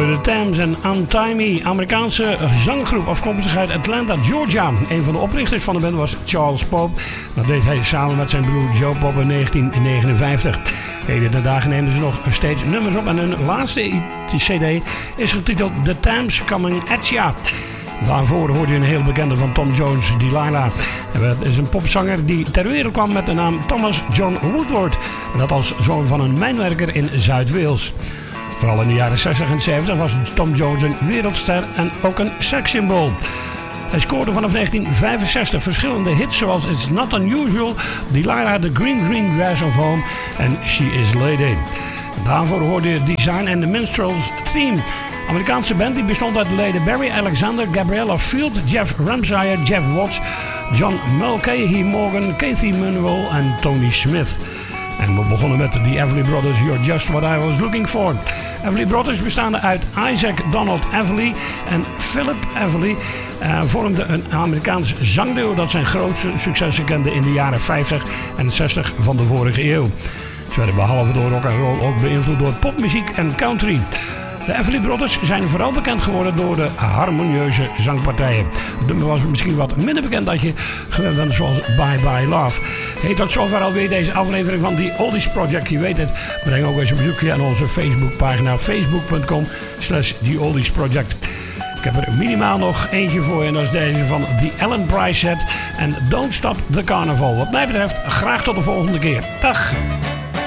The Thames en Untie Me, Amerikaanse zanggroep afkomstig uit Atlanta, Georgia. Een van de oprichters van de band was Charles Pope. Dat deed hij samen met zijn broer Joe Pope in 1959. Heden de dagen nemen ze nog steeds nummers op en hun laatste CD is getiteld The Thames Coming At Ya. Daarvoor hoorde je een heel bekende van Tom Jones, Delilah. Dat is een popzanger die ter wereld kwam met de naam Thomas John Woodward. En dat als zoon van een mijnwerker in Zuid-Wales. Vooral in de jaren 60 en 70 was Tom Jones een wereldster en ook een sekssymbool. Hij scoorde vanaf 1965 verschillende hits zoals It's Not Unusual, Delilah, The Green Green Grass of Home en She Is Lady. Daarvoor hoorde je Design and the Minstrels Theme. Amerikaanse band die bestond uit de leden Barry Alexander, Gabriella Field, Jeff Ramsire, Jeff Watts, John Mulcahy Morgan, Kathy Manuel en Tony Smith. En we begonnen met de Everly Brothers, You're Just What I Was Looking For. Everly Brothers bestaande uit Isaac Donald Everly en Philip Everly vormden een Amerikaans zangduo dat zijn grootste successen kende in de jaren 50 en 60 van de vorige eeuw. Ze werden behalve door rock and roll ook beïnvloed door popmuziek en country. De Everly Brothers zijn vooral bekend geworden door de harmonieuze zangpartijen. Het nummer was misschien wat minder bekend dat je gewend bent, zoals Bye Bye Love. Hey, tot zover alweer deze aflevering van The Oldies Project. Je weet het, breng ook eens een bezoekje aan onze Facebookpagina facebook.com/The Oldies Project. Ik heb er minimaal nog eentje voor je en dat is deze van The Ellen Price Set en Don't Stop the Carnival. Wat mij betreft, graag tot de volgende keer. Dag!